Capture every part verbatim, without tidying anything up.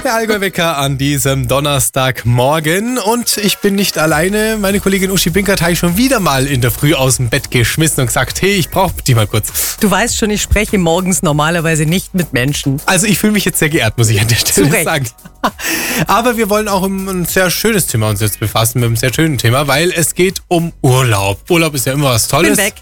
Der Allgäu-Wecker an diesem Donnerstagmorgen und ich bin nicht alleine. Meine Kollegin Uschi Binkert habe ich schon wieder mal in der Früh aus dem Bett geschmissen und gesagt, hey, ich brauche die mal kurz. Du weißt schon, ich spreche morgens normalerweise nicht mit Menschen. Also ich fühle mich jetzt sehr geehrt, muss ich an der Stelle Zurecht. sagen. Aber wir wollen auch um ein sehr schönes Thema uns jetzt befassen, mit einem sehr schönen Thema, weil es geht um Urlaub. Urlaub ist ja immer was Tolles. Bin weg.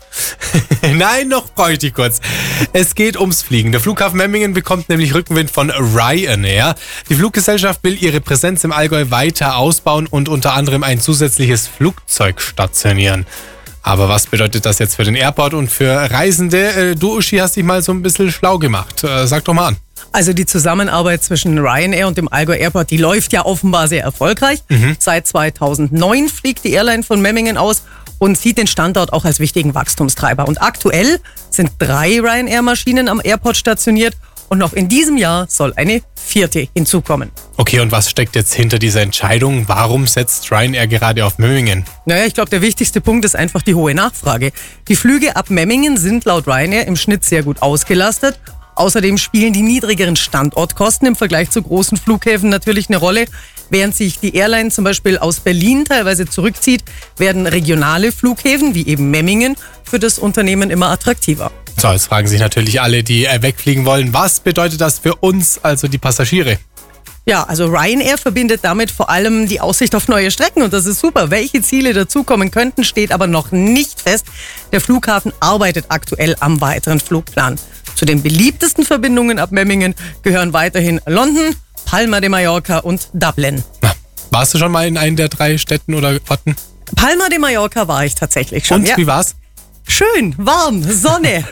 Nein, noch brauche ich dich kurz. Es geht ums Fliegen. Der Flughafen Memmingen bekommt nämlich Rückenwind von Ryanair. Die Fluggesellschaft will ihre Präsenz im Allgäu weiter ausbauen und unter anderem ein zusätzliches Flugzeug stationieren. Aber was bedeutet das jetzt für den Airport und für Reisende? Du, Uschi, hast dich mal so ein bisschen schlau gemacht. Sag doch mal an. Also die Zusammenarbeit zwischen Ryanair und dem Allgäu Airport, die läuft ja offenbar sehr erfolgreich. Mhm. Seit zweitausendneun fliegt die Airline von Memmingen aus und sieht den Standort auch als wichtigen Wachstumstreiber. Und aktuell sind drei Ryanair-Maschinen am Airport stationiert und noch in diesem Jahr soll eine vierte hinzukommen. Okay, und was steckt jetzt hinter dieser Entscheidung? Warum setzt Ryanair gerade auf Memmingen? Naja, ich glaube, der wichtigste Punkt ist einfach die hohe Nachfrage. Die Flüge ab Memmingen sind laut Ryanair im Schnitt sehr gut ausgelastet. Außerdem spielen die niedrigeren Standortkosten im Vergleich zu großen Flughäfen natürlich eine Rolle. Während sich die Airline zum Beispiel aus Berlin teilweise zurückzieht, werden regionale Flughäfen wie eben Memmingen für das Unternehmen immer attraktiver. So, jetzt fragen sich natürlich alle, die wegfliegen wollen, was bedeutet das für uns, also die Passagiere? Ja, also Ryanair verbindet damit vor allem die Aussicht auf neue Strecken und das ist super. Welche Ziele dazukommen könnten, steht aber noch nicht fest. Der Flughafen arbeitet aktuell am weiteren Flugplan. Zu den beliebtesten Verbindungen ab Memmingen gehören weiterhin London, Palma de Mallorca und Dublin. Na, warst du schon mal in einem der drei Städten oder Orten? Palma de Mallorca war ich tatsächlich schon. Und ja. Wie war's? Schön, warm, Sonne.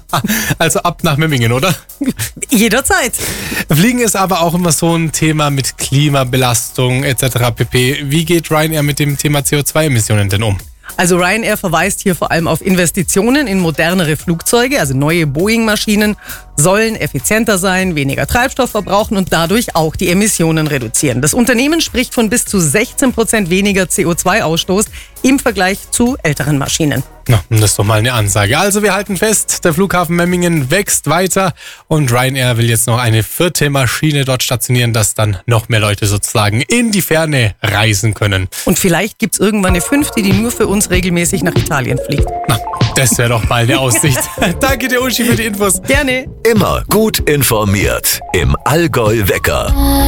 Also ab nach Memmingen, oder? Jederzeit. Fliegen ist aber auch immer so ein Thema mit Klimabelastung et cetera pp. Wie geht Ryanair mit dem Thema C O zwei Emissionen denn um? Also Ryanair verweist hier vor allem auf Investitionen in modernere Flugzeuge, also neue Boeing-Maschinen sollen effizienter sein, weniger Treibstoff verbrauchen und dadurch auch die Emissionen reduzieren. Das Unternehmen spricht von bis zu sechzehn Prozent weniger C O zwei Ausstoß im Vergleich zu älteren Maschinen. Na, das ist doch mal eine Ansage. Also wir halten fest, der Flughafen Memmingen wächst weiter und Ryanair will jetzt noch eine vierte Maschine dort stationieren, dass dann noch mehr Leute sozusagen in die Ferne reisen können. Und vielleicht gibt es irgendwann eine fünfte, die nur für uns regelmäßig nach Italien fliegt. Na, das wäre doch mal eine Aussicht. Danke dir, Uschi, für die Infos. Gerne. Immer gut informiert im Allgäu-Wecker.